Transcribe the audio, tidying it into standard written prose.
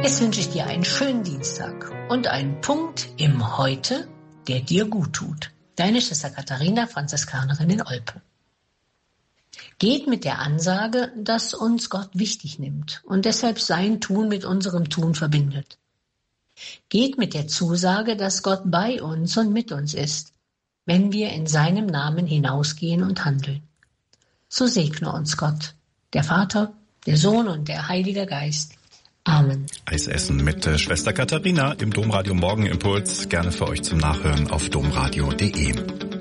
Jetzt wünsche ich dir einen schönen Dienstag und einen Punkt im Heute, der dir gut tut. Deine Schwester Katharina, Franziskanerin in Olpe. Geht mit der Ansage, dass uns Gott wichtig nimmt und deshalb sein Tun mit unserem Tun verbindet. Geht mit der Zusage, dass Gott bei uns und mit uns ist, wenn wir in seinem Namen hinausgehen und handeln. So segne uns Gott, der Vater, der Sohn und der Heilige Geist. Amen. Eisessen mit Schwester Katharina im Domradio Morgenimpuls. Gerne für euch zum Nachhören auf domradio.de.